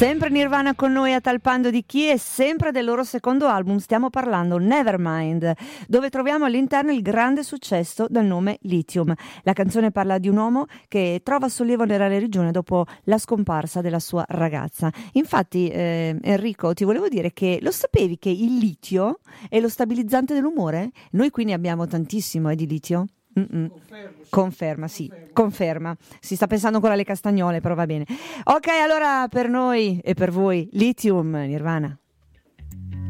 Sempre Nirvana con noi a Talpando di Chi e sempre del loro secondo album stiamo parlando, Nevermind, dove troviamo all'interno il grande successo dal nome Lithium. La canzone parla di un uomo che trova sollievo nella religione dopo la scomparsa della sua ragazza. Infatti Enrico, ti volevo dire che lo sapevi che il litio è lo stabilizzante dell'umore? Noi qui ne abbiamo tantissimo di litio. Conferma, sì, conferma. Si sta pensando ancora alle castagnole, però va bene. Ok, allora per noi e per voi Lithium, Nirvana.